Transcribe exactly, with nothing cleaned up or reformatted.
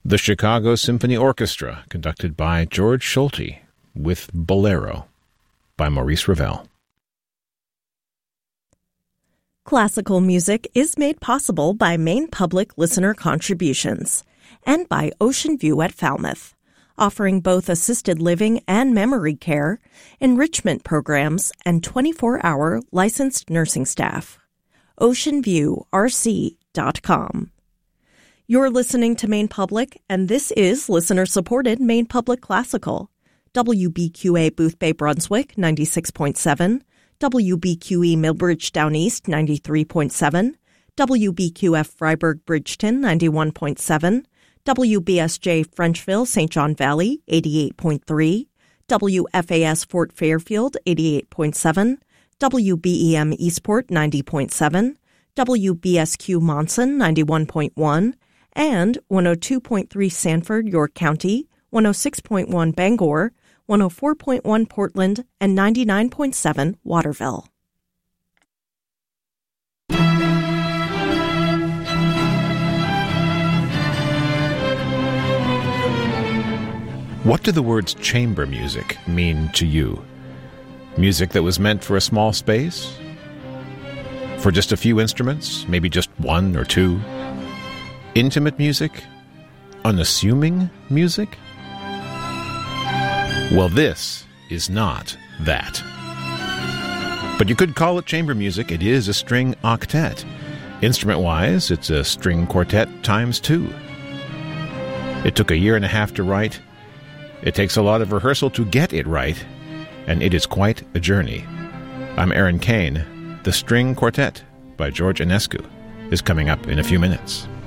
The Chicago Symphony Orchestra, conducted by George Solti, with Bolero by Maurice Ravel. Classical music is made possible by Maine Public listener contributions and by Ocean View at Falmouth, offering both assisted living and memory care, enrichment programs, and twenty-four hour licensed nursing staff. ocean view r c dot com. You're listening to Maine Public, and this is listener-supported Maine Public Classical. W B Q A Boothbay Brunswick, ninety-six point seven, W B Q E Millbridge Down East, ninety-three point seven, W B Q F Freiburg Bridgeton, ninety-one point seven, W B S J Frenchville Saint John Valley, eighty-eight point three, W F A S Fort Fairfield, eighty-eight point seven, W B E M Eastport, ninety point seven, W B S Q Monson, ninety-one point one, and one oh two point three Sanford, York County, one oh six point one Bangor, one oh four point one Portland, and ninety-nine point seven Waterville. What do the words chamber music mean to you? Music that was meant for a small space? For just a few instruments? Maybe just one or two? Intimate music? Unassuming music? Well, this is not that. But you could call it chamber music. It is a string octet. Instrument-wise, it's a string quartet times two. It took a year and a half to write. It takes a lot of rehearsal to get it right, and it is quite a journey. I'm Aaron Kane. The String Quartet by George Enescu is coming up in a few minutes.